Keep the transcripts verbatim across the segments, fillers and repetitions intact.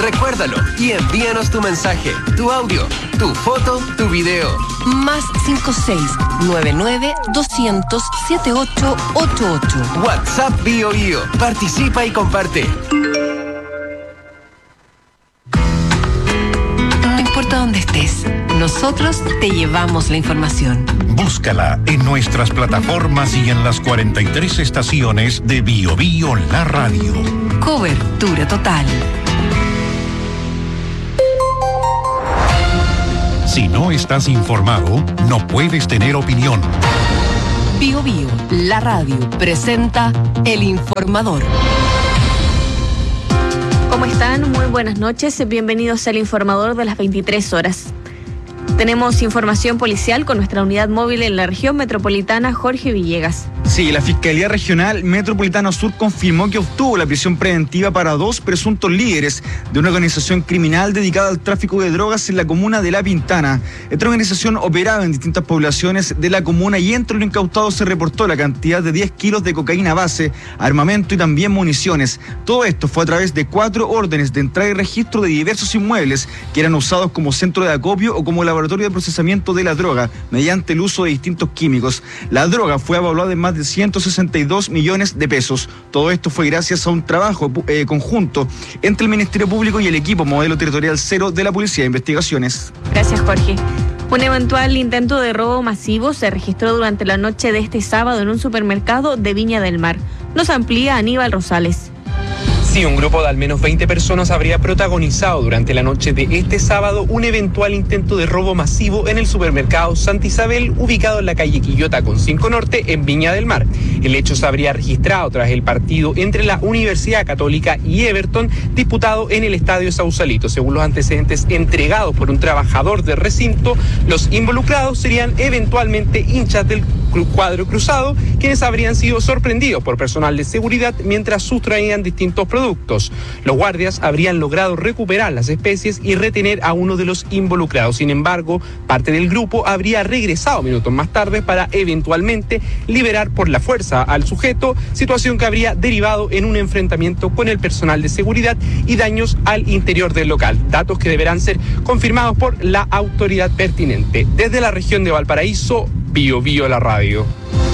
Recuérdalo y envíanos tu mensaje, tu audio, tu foto, tu video. Más cinco seis nueve nueve dos cero cero siete ocho ocho ocho. WhatsApp Bio Bio. Participa y comparte. No importa dónde estés, nosotros te llevamos la información. Búscala en nuestras plataformas y en las cuarenta y tres estaciones de Bio Bio La Radio. Cobertura total. Si no estás informado, no puedes tener opinión. Bio Bio, la radio, presenta El Informador. ¿Cómo están? Muy buenas noches. Bienvenidos al Informador de las veintitrés horas. Tenemos información policial con nuestra unidad móvil en la región metropolitana, Jorge Villegas. Sí, la Fiscalía Regional Metropolitana Sur confirmó que obtuvo la prisión preventiva para dos presuntos líderes de una organización criminal dedicada al tráfico de drogas en la comuna de La Pintana. Esta organización operaba en distintas poblaciones de la comuna y entre lo incautado se reportó la cantidad de diez kilos de cocaína base, armamento y también municiones. Todo esto fue a través de cuatro órdenes de entrada y registro de diversos inmuebles que eran usados como centro de acopio o como laboratorio de procesamiento de la droga mediante el uso de distintos químicos. La droga fue evaluada en más de ciento sesenta y dos millones de pesos. Todo esto fue gracias a un trabajo eh, conjunto entre el Ministerio Público y el equipo Modelo Territorial Cero de la Policía de Investigaciones. Gracias, Jorge. Un eventual intento de robo masivo se registró durante la noche de este sábado en un supermercado de Viña del Mar. Nos amplía Aníbal Rosales. Sí, un grupo de al menos veinte personas habría protagonizado durante la noche de este sábado un eventual intento de robo masivo en el supermercado Santa Isabel, ubicado en la calle Quillota con cinco Norte, en Viña del Mar. El hecho se habría registrado tras el partido entre la Universidad Católica y Everton, disputado en el Estadio Sausalito. Según los antecedentes entregados por un trabajador del recinto, los involucrados serían eventualmente hinchas del cuadro cruzado, quienes habrían sido sorprendidos por personal de seguridad mientras sustraían distintos productos. Los guardias habrían logrado recuperar las especies y retener a uno de los involucrados. Sin embargo, parte del grupo habría regresado minutos más tarde para eventualmente liberar por la fuerza al sujeto, situación que habría derivado en un enfrentamiento con el personal de seguridad y daños al interior del local. Datos que deberán ser confirmados por la autoridad pertinente. Desde la región de Valparaíso, Bio Bio La Radio.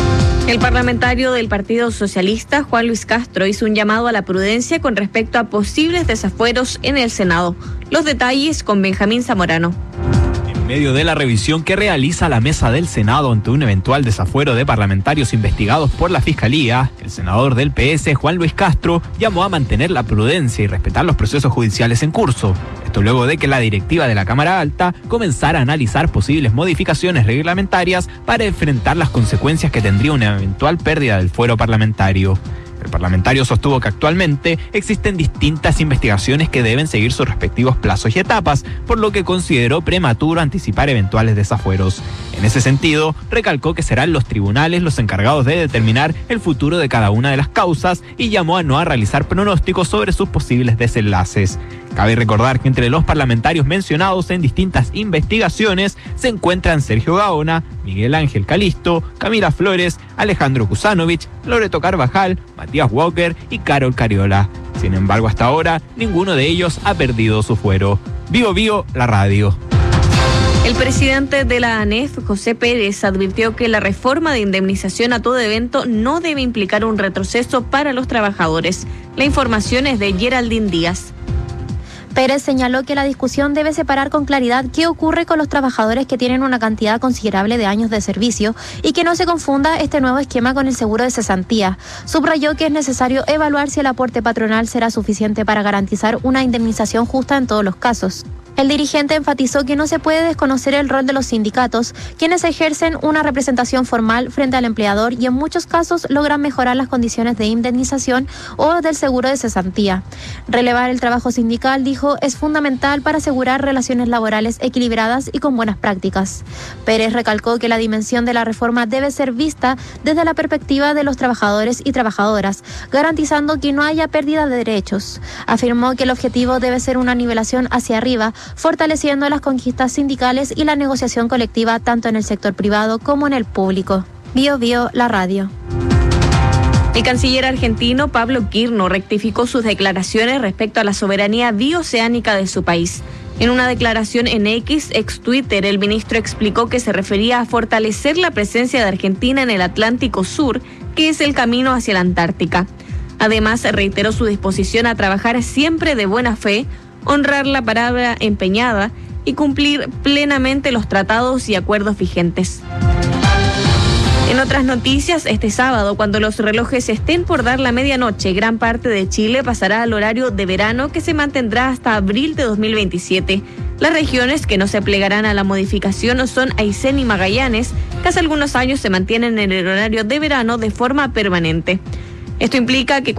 El parlamentario del Partido Socialista, Juan Luis Castro, hizo un llamado a la prudencia con respecto a posibles desafueros en el Senado. Los detalles con Benjamín Zamorano. En medio de la revisión que realiza la mesa del Senado ante un eventual desafuero de parlamentarios investigados por la Fiscalía, el senador del P S, Juan Luis Castro, llamó a mantener la prudencia y respetar los procesos judiciales en curso. Esto luego de que la directiva de la Cámara Alta comenzara a analizar posibles modificaciones reglamentarias para enfrentar las consecuencias que tendría una eventual pérdida del fuero parlamentario. El parlamentario sostuvo que actualmente existen distintas investigaciones que deben seguir sus respectivos plazos y etapas, por lo que consideró prematuro anticipar eventuales desafueros. En ese sentido, recalcó que serán los tribunales los encargados de determinar el futuro de cada una de las causas y llamó a no a realizar pronósticos sobre sus posibles desenlaces. Cabe recordar que entre los parlamentarios mencionados en distintas investigaciones se encuentran Sergio Gaona, Miguel Ángel Calisto, Camila Flores, Alejandro Kusanovich, Loreto Carvajal, Matías Walker y Carol Cariola. Sin embargo, hasta ahora, ninguno de ellos ha perdido su fuero. Bio Bio La Radio. El presidente de la ANEF, José Pérez, advirtió que la reforma de indemnización a todo evento no debe implicar un retroceso para los trabajadores. La información es de Geraldine Díaz. Pérez señaló que la discusión debe separar con claridad qué ocurre con los trabajadores que tienen una cantidad considerable de años de servicio y que no se confunda este nuevo esquema con el seguro de cesantía. Subrayó que es necesario evaluar si el aporte patronal será suficiente para garantizar una indemnización justa en todos los casos. El dirigente enfatizó que no se puede desconocer el rol de los sindicatos, quienes ejercen una representación formal frente al empleador y en muchos casos logran mejorar las condiciones de indemnización o del seguro de cesantía. Relevar el trabajo sindical, dijo, es fundamental para asegurar relaciones laborales equilibradas y con buenas prácticas. Pérez recalcó que la dimensión de la reforma debe ser vista desde la perspectiva de los trabajadores y trabajadoras, garantizando que no haya pérdida de derechos. Afirmó que el objetivo debe ser una nivelación hacia arriba, fortaleciendo las conquistas sindicales y la negociación colectiva tanto en el sector privado como en el público. Bio Bio La Radio. El canciller argentino Pablo Quirno rectificó sus declaraciones respecto a la soberanía bioceánica de su país. En una declaración en X, ex Twitter, el ministro explicó que se refería a fortalecer la presencia de Argentina en el Atlántico Sur, que es el camino hacia la Antártica. Además, reiteró su disposición a trabajar siempre de buena fe, honrar la palabra empeñada y cumplir plenamente los tratados y acuerdos vigentes. En otras noticias, este sábado, cuando los relojes estén por dar la medianoche, gran parte de Chile pasará al horario de verano que se mantendrá hasta abril de dos mil veintisiete. Las regiones que no se plegarán a la modificación son Aysén y Magallanes, que hace algunos años se mantienen en el horario de verano de forma permanente. Esto implica que